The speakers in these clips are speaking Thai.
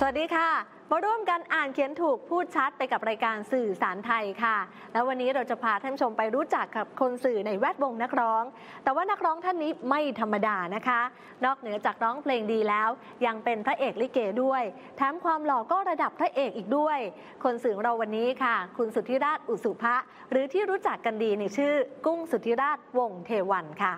สวัสดีค่ะมาร่วมกันอ่านเขียนถูกพูดชัดไปกับรายการสื่อสารไทยค่ะแล้ววันนี้เราจะพาท่านผู้ชมไปรู้จักกับคนสื่อในแวดวงนักร้องแต่ว่านักร้องท่านนี้ไม่ธรรมดานะคะนอกเหนือจากร้องเพลงดีแล้วยังเป็นพระเอกลิเกด้วยแถมความหล่อก็ระดับพระเอกอีกด้วยคนสื่อเราวันนี้ค่ะคุณสุทธิราชอุสุภะหรือที่รู้จักกันดีในชื่อกุ้งสุทธิราชวงศ์เทวันค่ะ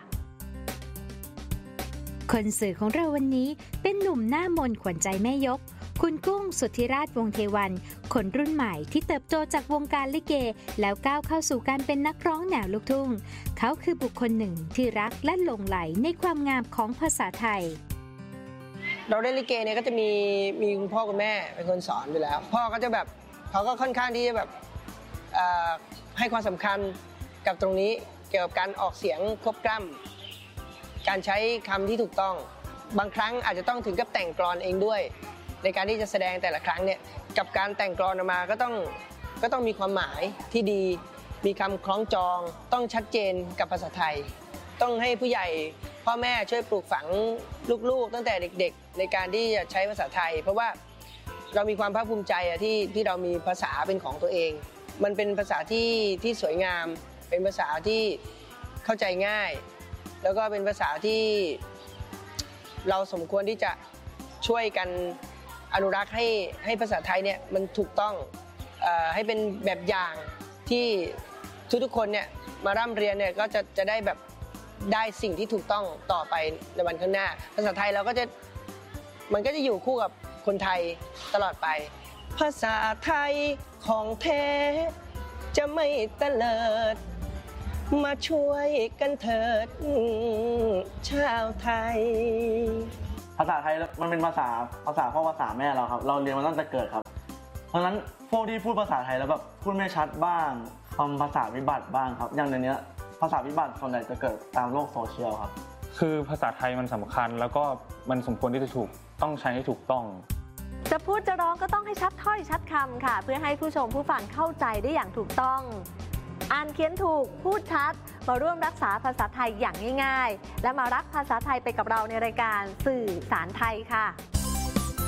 คนสื่อของเราวันนี้เป็นหนุ่มหน้ามนต์ขวัญใจแม่ยกคุณกุ้งสุทธิราชวงศ์เทวันคนรุ่นใหม่ที่เติบโตจากวงการลิเกแล้วก้าวเข้าสู่การเป็นนักร้องแนวลูกทุ่งเขาคือบุคคลหนึ่งที่รักและหลงไหลในความงามของภาษาไทยเราได้ลิเกเนี่ยก็จะมีคุณพ่อคุณแม่เป็นคนสอนไปแล้วพ่อก็จะแบบเขาก็ค่อนข้างที่จะแบบให้ความสำคัญกับตรงนี้เกี่ยวกับการออกเสียงควบกล้ำการใช้คำที่ถูกต้องบางครั้งอาจจะต้องถึงกับแต่งกลอนเองด้วยในการที่จะแสดงแต่ละครั้งเนี่ยกับการแต่งกลอนออกมาก็ต้องมีความหมายที่ดีมีคำคล้องจองต้องชัดเจนกับภาษาไทยต้องให้ผู้ใหญ่พ่อแม่ช่วยปลูกฝังลูกๆตั้งแต่เด็กๆในการที่จะใช้ภาษาไทยเพราะว่าเรามีความภาคภูมิใจที่เรามีภาษาเป็นของตัวเองมันเป็นภาษาที่สวยงามเป็นภาษาที่เข้าใจง่ายแล้วก็เป็นภาษาที่เราสมควรที่จะช่วยกันอนุรักษ์ให้ภาษาไทยเนี่ยมันถูกต้องให้เป็นแบบอย่างที่ทุกๆคนเนี่ยมาร่ำเรียนเนี่ยก็จะได้แบบได้สิ่งที่ถูกต้องต่อไปในวันข้างหน้าภาษาไทยเราก็จะมันก็จะอยู่คู่กับคนไทยตลอดไปภาษาไทยของแท้จะไม่เตลิดมาช่วยกันเถิดชาวไทยภาษาไทยมันเป็นภาษาพ่อภาษาแม่เราครับเราเรียนมาตั้งแต่เกิดครับเพราะฉะนั้นพวกที่พูดภาษาไทยแล้วแบบพูดไม่ชัดบ้างคำภาษาวิบัติบ้างครับอย่างในนี้ภาษาวิบัติส่วนใหญ่จะเกิดตามโลกโซเชียลครับคือภาษาไทยมันสำคัญแล้วก็มันสมควรที่จะต้องใช้ให้ถูกต้องจะพูดจะร้องก็ต้องให้ชัดถ้อยชัดคำค่ะเพื่อให้ผู้ชมผู้ฟังเข้าใจได้อย่างถูกต้องอ่านเขียนถูกพูดชัดมาร่วมรักษาภาษาไทยอย่างง่ายๆและมารักภาษาไทยไปกับเราในรายการสื่อสารไทยค่ะ